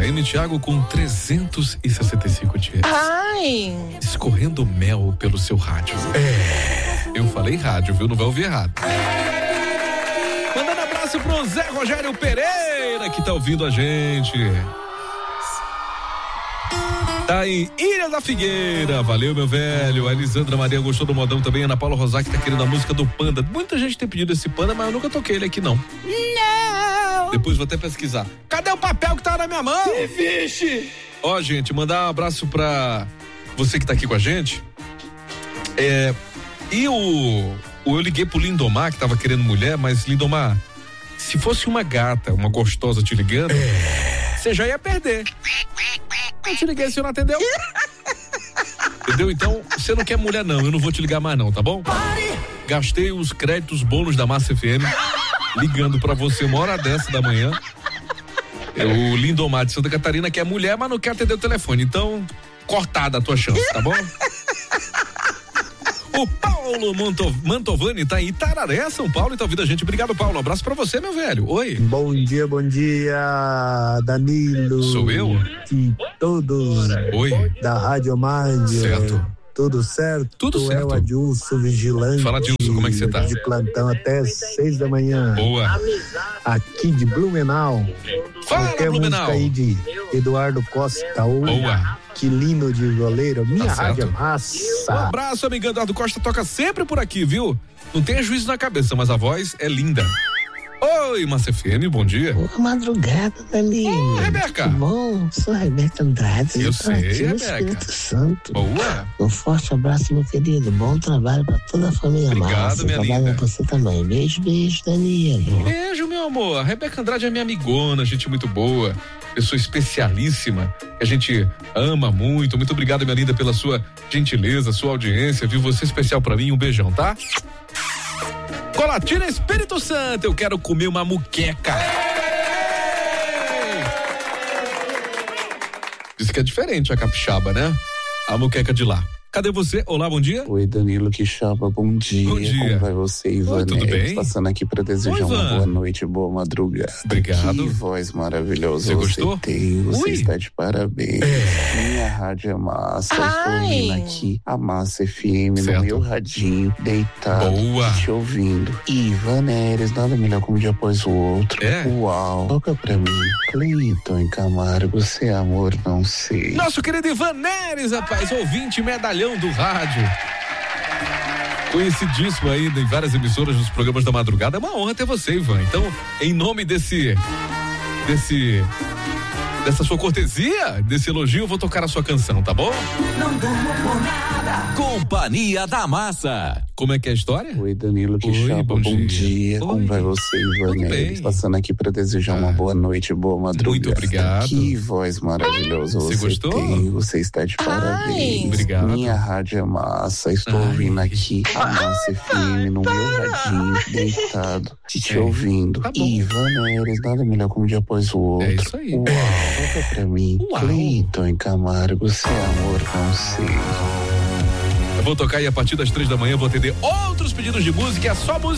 M. Thiago com 365 dias. Ai! Escorrendo mel pelo seu rádio. Eu falei rádio, viu? Não vai ouvir errado. Mandando abraço pro Zé Rogério Pereira, que tá ouvindo a gente. Tá em Ilha da Figueira, valeu meu velho. A Elisandra Maria gostou do modão também. Ana Paula Rosac tá querendo a música do Panda. Muita gente tem pedido esse Panda, mas eu nunca toquei ele aqui não. Não! Depois vou até pesquisar. Cadê o papel que tá na minha mão? Que vixe! Ó, gente, mandar um abraço pra você que tá aqui com a gente. Eu liguei pro Lindomar, que tava querendo mulher, mas Lindomar, se fosse uma gata, uma gostosa te ligando, você já ia perder. Eu te liguei, você não atendeu. Entendeu? Então, você não quer mulher não, eu não vou te ligar mais não, tá bom? Gastei os créditos bônus da Massa FM ligando pra você uma hora dessa da manhã. O Lindomar de Santa Catarina quer mulher, mas não quer atender o telefone. Então, cortada a tua chance, tá bom? O Paulo Mantovani tá em Itararé, São Paulo, e tá ouvindo a gente. Obrigado, Paulo. Um abraço pra você, meu velho. Oi. Bom dia, Danilo. Sou eu? E todos. Oi. Da Rádio Mádia. Certo. Tudo certo? Tudo certo. É o Adilson Vigilante. Fala, Adilson, como é que você tá? De plantão até 6 da manhã. Boa. Aqui de Blumenau. Fala, qualquer Blumenau. música aí de Eduardo Costa. Boa. Quilino de Violeiro. Minha Tá rádio é certo. massa. Um abraço, amigo Eduardo Costa, toca sempre por aqui, viu? Não tem juízo na cabeça, mas a voz é linda. Oi, Massa FM, bom dia. Boa madrugada, Danilo. Rebeca. Que bom, sou a Rebeca Andrade. Eu tô sei, aqui no Rebeca. Espírito Santo. Boa. Um forte abraço, meu querido. Bom trabalho pra toda a família Obrigado, Massa. minha Trabalho linda. pra você também. Beijo, Danilo. Beijo, meu amor. A Rebeca Andrade é minha amigona, gente muito boa, pessoa especialíssima, que a gente ama muito. Muito obrigado, minha linda, pela sua gentileza, sua audiência, viu? Você é especial pra mim, um beijão, tá? Colatina Espírito Santo, eu quero comer uma muqueca. Diz que é diferente a capixaba, né? A muqueca de lá. Cadê você? Olá, bom dia. Oi, Danilo Quixaba, bom dia. Bom dia. Como vai você, Ivan? Oi, tudo bem? Passando aqui pra desejar Oi, uma Ivan. boa noite, boa madrugada. Obrigado. Que voz maravilhosa Você gostou? tem. Você Ui. está de parabéns. Minha rádio é massa. Estou ouvindo aqui a Massa FM Certo. no meu radinho, deitado, Boa. te ouvindo. Ivan Neres, nada melhor como um dia após o outro. É? Uau. Toca pra mim. Cleiton em Camargo, se é amor, não sei. Nosso querido Ivan Neres, rapaz, ouvinte medalhão do rádio. Conhecidíssimo aí em várias emissoras dos programas da madrugada. É uma honra ter você, Ivan. Então, em nome dessa sua cortesia, desse elogio, eu vou tocar a sua canção, tá bom? Não durmo por nada. Companhia da Massa. Como é que é a história? Oi, Danilo Quixaba, bom bom dia. dia. Oi. Como vai você, Ivan Tudo Neres? bem. Passando aqui pra desejar uma boa noite, boa madrugada. Muito obrigado. Que voz maravilhosa Você você gostou? tem. Você está de parabéns. Obrigado. Minha rádio é massa. Estou ouvindo aqui a Massa FM no meu radinho, deitado, te ouvindo. Tá bom. Ivan Neres, nada melhor como um dia após o outro. É isso aí. Uau, toca pra mim. Uau. Cleiton em Camargo, se é amor, não sei. Eu vou tocar e a partir das 3 da manhã eu vou atender outros pedidos de música. É só música